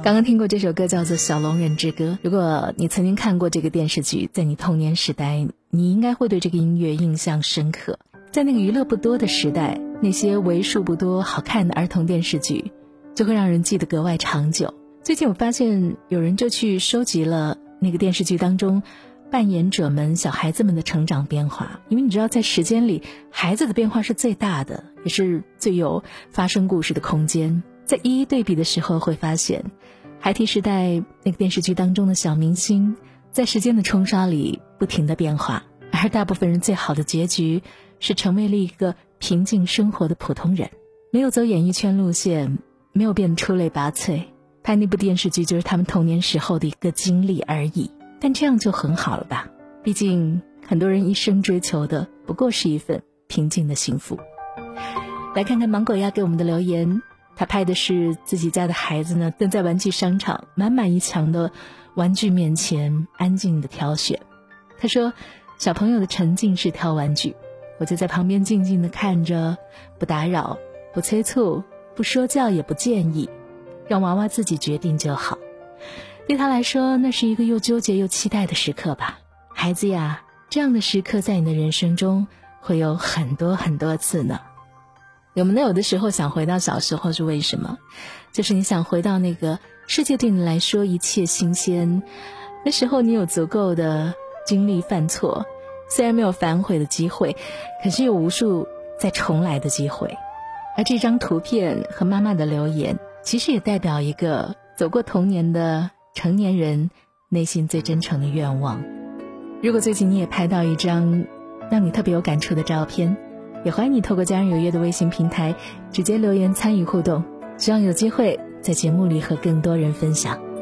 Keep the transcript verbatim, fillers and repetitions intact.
刚刚听过这首歌叫做《小龙人之歌》，如果你曾经看过这个电视剧，在你童年时代，你应该会对这个音乐印象深刻。在那个娱乐不多的时代，那些为数不多好看的儿童电视剧就会让人记得格外长久。最近我发现有人就去收集了那个电视剧当中扮演者们小孩子们的成长变化，因为你知道在时间里孩子的变化是最大的，也是最有发生故事的空间。在一一对比的时候会发现，孩提时代那个电视剧当中的小明星在时间的冲刷里不停的变化，而大部分人最好的结局是成为了一个平静生活的普通人，没有走演艺圈路线，没有变得出类拔萃，拍那部电视剧就是他们童年时候的一个经历而已。但这样就很好了吧，毕竟很多人一生追求的不过是一份平静的幸福。来看看芒果鸭给我们的留言，他拍的是自己家的孩子呢蹲在玩具商场满满一墙的玩具面前安静的挑选。他说小朋友的沉浸式挑玩具，我就在旁边静静的看着，不打扰，不催促，不说教也不建议，让娃娃自己决定就好。对他来说，那是一个又纠结又期待的时刻吧。孩子呀，这样的时刻在你的人生中会有很多很多次呢。我们有的时候想回到小时候是为什么？就是你想回到那个世界对你来说一切新鲜，那时候你有足够的精力犯错，虽然没有反悔的机会，可是有无数再重来的机会。而这张图片和妈妈的留言，其实也代表一个走过童年的成年人内心最真诚的愿望。如果最近你也拍到一张让你特别有感触的照片，也欢迎你透过家人有约的微信平台直接留言参与互动，希望有机会在节目里和更多人分享。